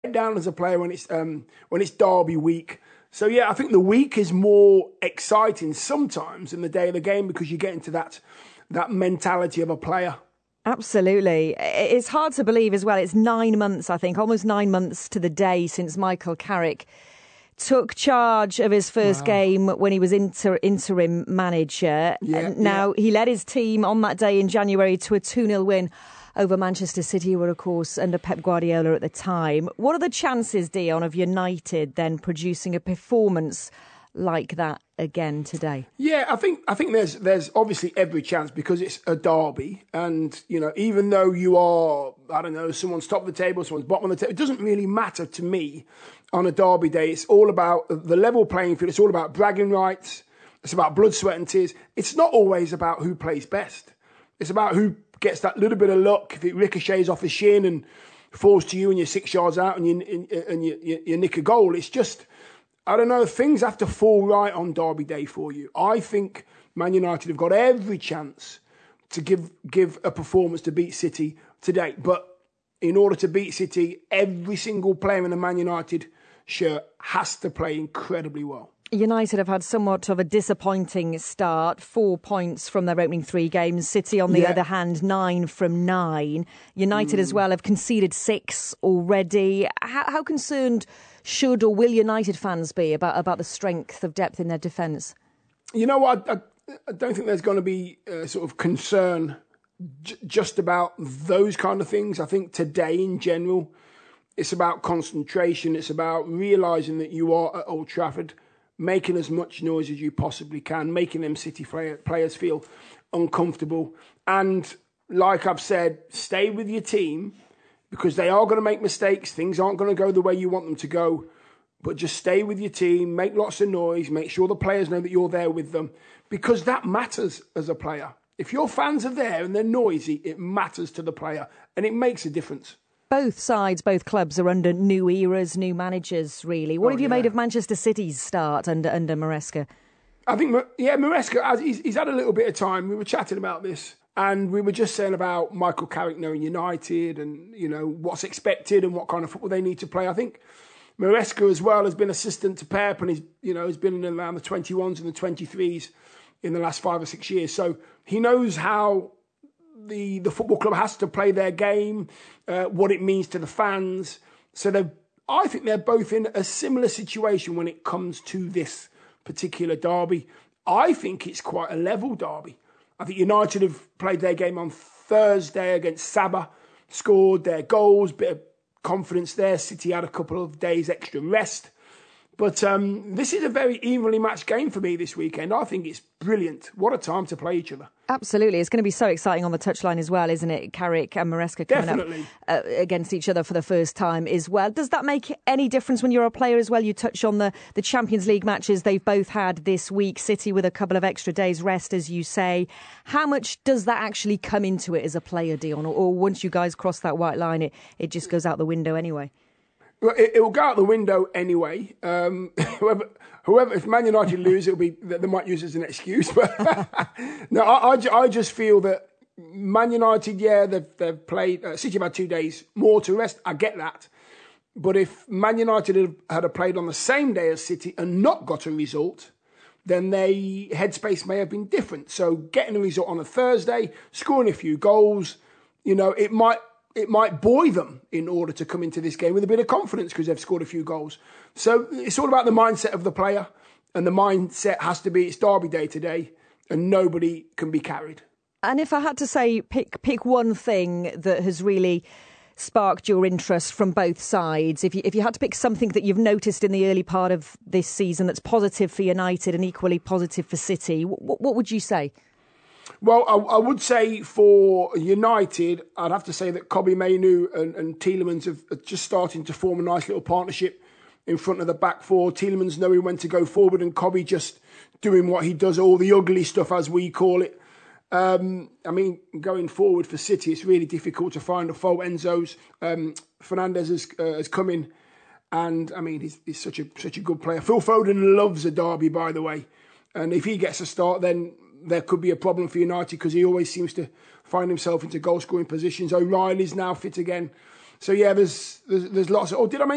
down as a player when it's derby week. So yeah, I think the week is more exciting sometimes than the day of the game because you get into that mentality of a player. Absolutely. It's hard to believe as well. It's 9 months, I think, almost 9 months to the day since Michael Carrick took charge of his first game when he was interim manager. He led his team on that day in January to a 2-0 win over Manchester City, who were, of course, under Pep Guardiola at the time. What are the chances, Dion, of United then producing a performance like that again today? Yeah, I think there's obviously every chance because it's a derby, and even though you are, I don't know, someone's top of the table, someone's bottom of the table, it doesn't really matter to me on a derby day. It's all about the level playing field. It's all about bragging rights. It's about blood, sweat and tears. It's not always about who plays best. It's about who gets that little bit of luck. If it ricochets off the shin and falls to you and you're 6 yards out and you nick a goal, it's just, I don't know, things have to fall right on derby day for you. I think Man United have got every chance to give a performance to beat City today. But in order to beat City, every single player in a Man United shirt has to play incredibly well. United have had somewhat of a disappointing start. 4 points from their opening 3 games. City, on the other hand, 9 from 9. United as well have conceded 6 already. How concerned should or will United fans be about the strength of depth in their defence? You know what? I don't think there's going to be sort of concern just about those kind of things. I think today in general, it's about concentration. It's about realising that you are at Old Trafford, making as much noise as you possibly can, making them City players feel uncomfortable. And like I've said, stay with your team because they are going to make mistakes. Things aren't going to go the way you want them to go. But just stay with your team, make lots of noise, make sure the players know that you're there with them because that matters as a player. If your fans are there and they're noisy, it matters to the player and it makes a difference. Both sides, both clubs are under new eras, new managers, really. What have you made of Manchester City's start under Maresca? I think, Maresca, he's had a little bit of time. We were chatting about this and we were just saying about Michael Carrick knowing United and, what's expected and what kind of football they need to play. I think Maresca as well has been assistant to Pep and he's been in around the 21s and the 23s in the last 5 or 6 years. So he knows how the football club has to play their game, what it means to the fans. So I think they're both in a similar situation when it comes to this particular derby. I think it's quite a level derby. I think United have played their game on Thursday against Sabah, scored their goals, bit of confidence there. City had a couple of days extra rest. But this is a very evenly matched game for me this weekend. I think it's brilliant. What a time to play each other. Absolutely. It's going to be so exciting on the touchline as well, isn't it? Carrick and Maresca coming up against each other for the first time as well. Does that make any difference when you're a player as well? You touch on the Champions League matches they've both had this week. City with a couple of extra days rest, as you say. How much does that actually come into it as a player, Dion? Or once you guys cross that white line, it just goes out the window anyway? Well, it will go out the window anyway. Whoever, if Man United lose, it'll be they might use it as an excuse. But no, I just feel that Man United, they've played. City have had 2 days more to rest. I get that, but if Man United had played on the same day as City and not got a result, then their headspace may have been different. So getting a result on a Thursday, scoring a few goals, it might buoy them in order to come into this game with a bit of confidence because they've scored a few goals. So it's all about the mindset of the player, and the mindset has to be it's derby day today and nobody can be carried. And if I had to say pick one thing that has really sparked your interest from both sides, if you had to pick something that you've noticed in the early part of this season that's positive for United and equally positive for City, what would you say? Well, I would say for United, I'd have to say that Kobbie Mainoo and Tielemans are just starting to form a nice little partnership in front of the back four. Tielemans knowing when to go forward and Kobbie just doing what he does, all the ugly stuff as we call it. Going forward for City, it's really difficult to find a fault. Enzo's Fernandez has come in, and he's such a good player. Phil Foden loves a derby, by the way, and if he gets a start, then there could be a problem for United because he always seems to find himself into goal scoring positions. O'Reilly's now fit again, so yeah, there's lots of. Oh, did I mention?